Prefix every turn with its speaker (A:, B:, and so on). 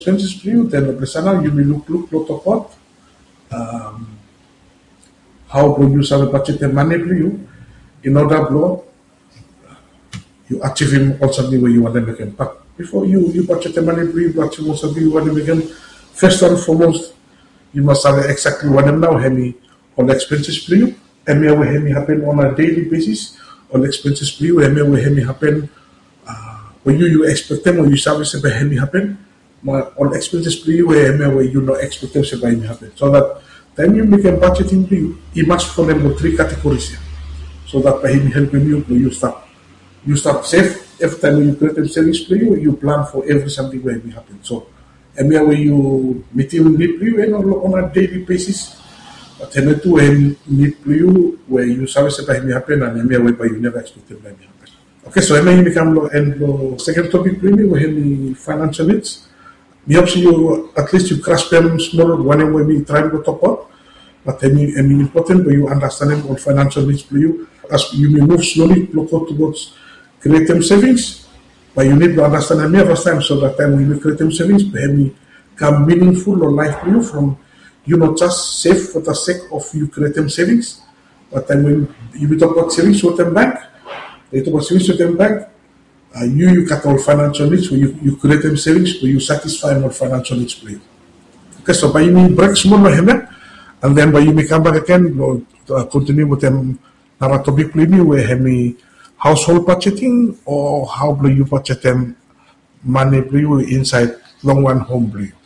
A: expenses for you, then sana you may look lot how to use our budget and money for you in order to you achieve him on something where you want to make him. But before you budget the money for you to achieve on something you want to make him, first and foremost, you must have exactly what them now hemi on expenses for you, and me will hemi happen on a daily basis on expenses for you, and me will hemi happen when you expect them or you service it hemi happen. On expenses for you, where you not expect them to happen. So that then you make a budgeting for you must follow them with 3 categories here. So that by him helping you start safe. Every time you create a savings for you plan for every something where it happen. So where you meet him need for you on a daily basis. But then to need for you where you service it by him happen and where you never expect them by him happen. Okay, so you become the second topic for me where the financial needs. We hope you at least you grasp them small when we try to talk about, but then important when you understand them on financial needs for you. As you may move slowly towards creating savings, but you need to understand them every time so that time when you create them savings, they become meaningful or life for you from you not just save for the sake of you create them savings, but then when you talk about savings with them bank, they talk about savings with them bank. You cut all financial needs, where you create them savings, where you satisfy all financial needs for you. Okay, so by you break small and then by you come back again, continue with them topic where hemi household budgeting or how do you budget them money for you inside long run home for you.